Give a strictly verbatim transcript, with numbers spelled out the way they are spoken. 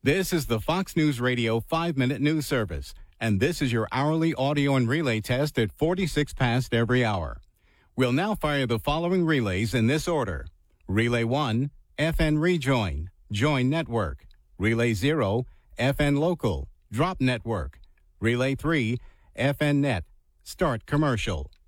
This is the Fox News Radio five-minute news service, and this is your hourly audio and relay test at forty-six past every hour. We'll now fire the following relays in this order. Relay one, F N Rejoin, Join Network. Relay zero, F N Local, Drop Network. Relay three, F N Net, Start Commercial.